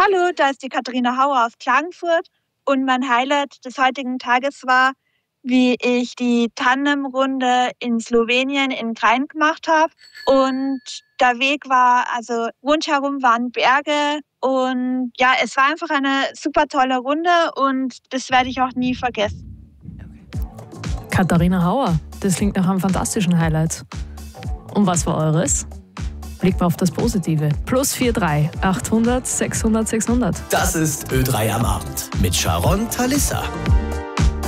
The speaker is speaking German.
Hallo, da ist die Katharina Hauer aus Klagenfurt und mein Highlight des heutigen Tages war, wie ich die Tandemrunde in Slowenien in Krain gemacht habe. Und der Weg war, also rundherum waren Berge und ja, es war einfach eine super tolle Runde und das werde ich auch nie vergessen. Katharina Hauer, das klingt nach einem fantastischen Highlight. Und was war eures? Blick mal auf das Positive. +43 800 600 600. Das ist Ö3 am Abend mit Sharon Talissa.